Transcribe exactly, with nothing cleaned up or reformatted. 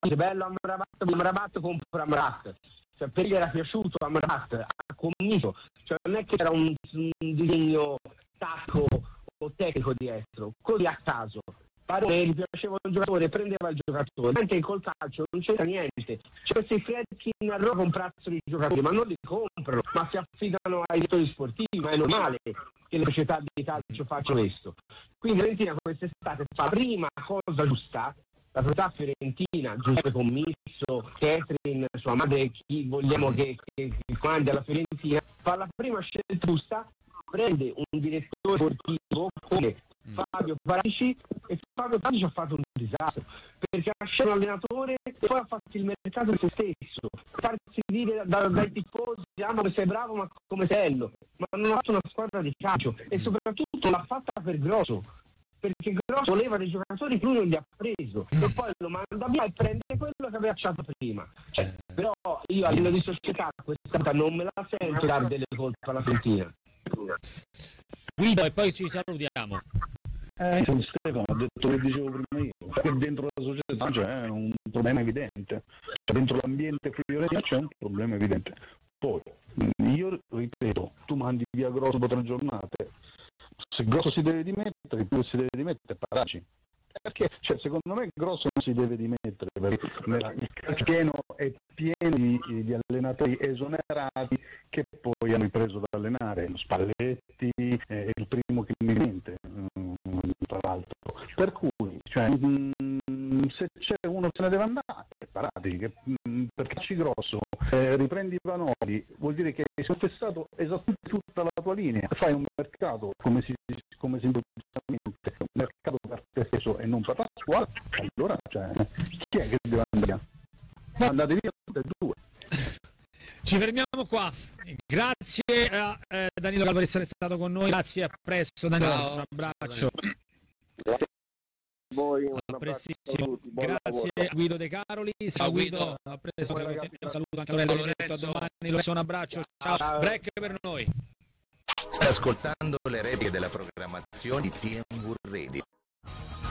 dice bello Amrabat, Amrabat compra Amrabat. Cioè, per gli era piaciuto Amrabat, ha convinto, cioè non è che era un, un disegno tattico o tecnico dietro, così a caso. Parone gli piaceva un giocatore, prendeva il giocatore, mentre col calcio non c'era niente. Cioè se i Friedkin allora comprassero i giocatori, ma non li comprano, ma si affidano ai direttori sportivi, ma è normale che le società di calcio facciano questo. Quindi Fiorentina quest'estate fa la prima cosa giusta, la società fiorentina, Giuseppe Commisso, Catherine, sua madre, chi vogliamo che, che, che comandi alla Fiorentina, fa la prima scelta giusta, prende un direttore sportivo come Fabio Paratici, e Fabio Paratici ha fatto un disastro perché ha scelto un allenatore e poi ha fatto il mercato di se stesso, farsi dire da, dai tifosi diciamo che sei bravo ma come sello, ma non ha fatto una squadra di calcio e soprattutto l'ha fatta per Grosso, perché Grosso voleva dei giocatori che lui non li ha preso e poi lo manda via e prende quello che aveva lasciato prima. Cioè, però io a livello di società questa volta non me la sento dare delle colpe alla Fiorentina. Guido, e poi ci salutiamo. Eh, Stefano, ha detto che dicevo prima io, che dentro la società c'è un problema evidente, cioè, dentro l'ambiente Fiorentina c'è un problema evidente. Poi, io ripeto, tu mandi via Grosso dopo tre giornate, se Grosso si deve dimettere, più si deve dimettere Paratici. Perché, cioè, secondo me Grosso non si deve dimettere, perché il calcio pieno è pieno di, di allenatori esonerati che poi hanno ripreso ad allenare. Spalletti è il primo che mi mente, tra l'altro. Per cui, cioè, mh, se c'è uno che se ne deve andare, è Paratici, che, mh, perché calci Grosso, eh, riprendi Vanoli, vuol dire che hai contestato esattamente tutta la tua linea, fai un mercato come si come si giustamente un mercato per te stesso e non per la squadra, allora cioè, chi è che deve andare via? Andate via tutte e due. Ci fermiamo qua, grazie a eh, Danilo Calvo per essere stato con noi, grazie, a presto Danilo. Ciao. Un abbraccio. Grazie a voi, un a prestissimo, grazie a Guido De Carolis. Ciao Guido, a presto, un saluto anche a Lorenzo, a domani Lorenzo, un abbraccio, ciao. Ciao. Break per noi. Sta ascoltando le repliche della programmazione di T M W Radio.